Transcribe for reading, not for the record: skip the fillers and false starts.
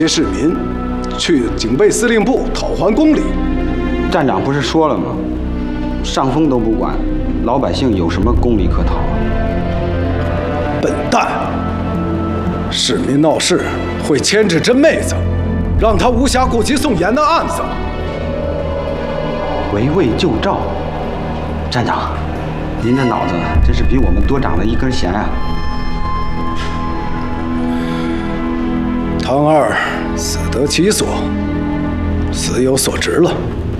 市民去警备司令部讨还公理。 站长不是说了吗？上峰都不管，老百姓有什么公理可讨啊？ 笨蛋！市民闹事会牵制真妹子，让她无暇顾及宋岩的案子。 围魏救赵，站长，您这脑子真是比我们多长了一根弦啊！ 唐二死得其所，死有所值了。